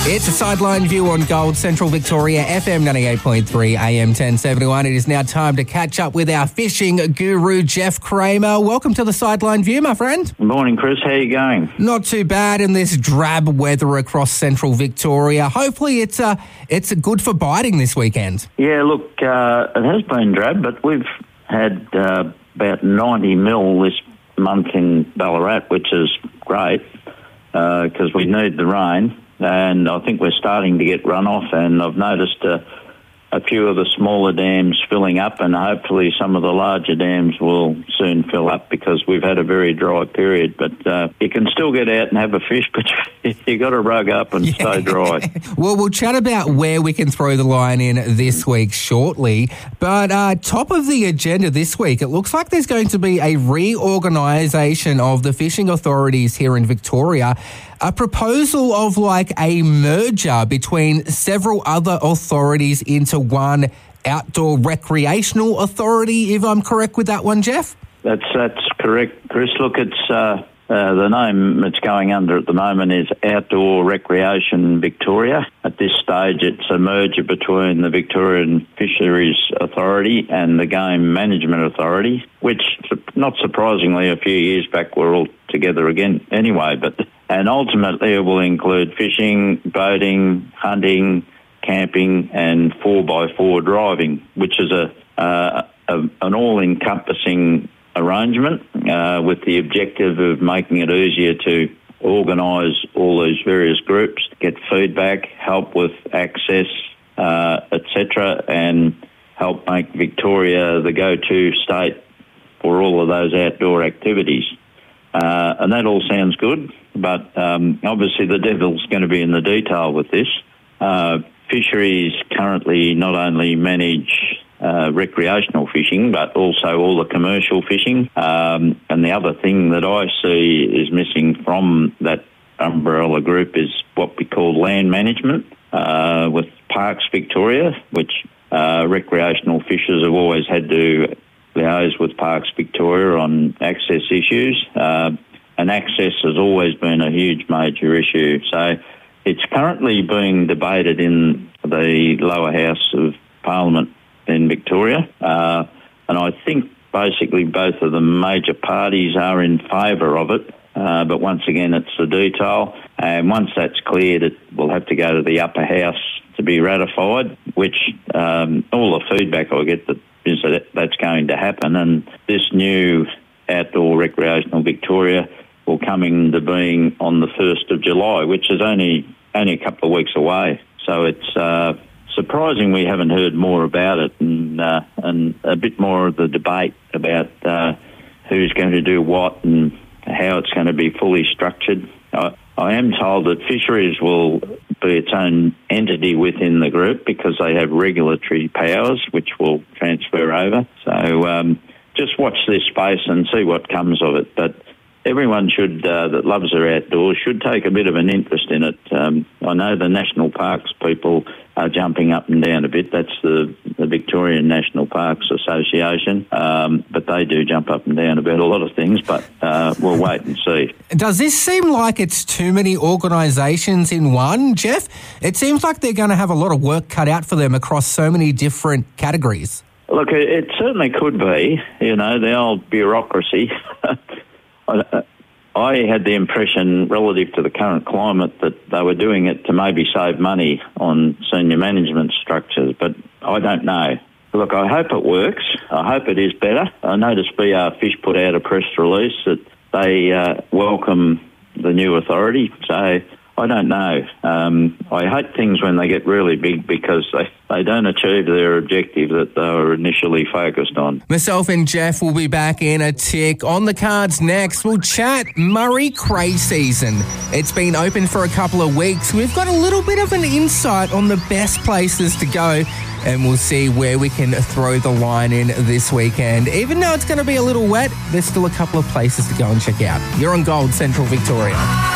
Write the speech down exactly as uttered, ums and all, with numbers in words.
It's a sideline view on Gold, Central Victoria, F M ninety-eight point three, A M ten seventy-one. It is now time to catch up with our fishing guru, Jeff Kramer. Welcome to the sideline view, my friend. Good morning, Chris. How are you going? Not too bad in this drab weather across Central Victoria. Hopefully it's uh, it's good for biting this weekend. Yeah, look, uh, it has been drab, but we've had uh, about ninety mil this month in Ballarat, which is great because uh, we need the rain. And I think we're starting to get runoff, and I've noticed uh, a few of the smaller dams filling up, and hopefully some of the larger dams will soon fill up because we've had a very dry period. But uh, you can still get out and have a fish, but you got to rug up and yeah. stay dry. Well, we'll chat about where we can throw the line in this week shortly. But uh, top of the agenda this week, it looks like there's going to be a reorganisation of the fishing authorities here in Victoria. A proposal of like a merger between several other authorities into one outdoor recreational authority, if I'm correct with that one, Jeff? That's that's correct, Chris. Look, it's uh, uh, the name it's going under at the moment is Outdoor Recreation Victoria. At this stage, it's a merger between the Victorian Fisheries Authority and the Game Management Authority, which, not surprisingly, a few years back were all together again anyway, but... And ultimately it will include fishing, boating, hunting, camping and four by four driving, which is a, uh, a an all-encompassing arrangement uh, with the objective of making it easier to organise all these various groups, get feedback, help with access, uh, et cetera, and help make Victoria the go-to state for all of those outdoor activities. Uh, and that all sounds good, but um, obviously the devil's going to be in the detail with this. Uh, fisheries currently not only manage uh, recreational fishing, but also all the commercial fishing. Um, and the other thing that I see is missing from that umbrella group is what we call land management uh, with Parks Victoria, which uh, recreational fishers have always had to liaise with Parks Victoria on access issues, uh, and access has always been a huge major issue. So it's currently being debated in the lower house of Parliament in Victoria, uh, and I think basically both of the major parties are in favour of it, uh, but once again it's the detail, and once that's cleared it will have to go to the upper house to be ratified, which um, all the feedback I get that is that that's going to happen, and this new Outdoor Recreational Victoria will come into being on the first of July, which is only only a couple of weeks away. So it's uh, surprising we haven't heard more about it, and uh, and a bit more of the debate about uh, who's going to do what and how it's going to be fully structured. I, I am told that fisheries will be its own entity within the group because they have regulatory powers which will transfer over. So um, just watch this space and see what comes of it. But everyone should uh, that loves their outdoors should take a bit of an interest in it. Um, I know the National Parks people are jumping up and down a bit. That's the, the Victorian National Parks Association, um, but they do jump up and down about a lot of things, but uh, we'll wait and see. Does this seem like it's too many organisations in one, Jeff? It seems like they're going to have a lot of work cut out for them across so many different categories. Look, it, it certainly could be, you know, the old bureaucracy. I, I had the impression, relative to the current climate, that they were doing it to maybe save money on senior management structures, but I don't know. Look, I hope it works. I hope it is better. I noticed B R Fish put out a press release that they uh, welcome the new authority, so I don't know. Um, I hate things when they get really big because they, they don't achieve their objective that they were initially focused on. Myself and Jeff will be back in a tick. On the cards next, we'll chat Murray Cray season. It's been open for a couple of weeks. We've got a little bit of an insight on the best places to go, and we'll see where we can throw the line in this weekend. Even though it's going to be a little wet, there's still a couple of places to go and check out. You're on Gold, Central Victoria.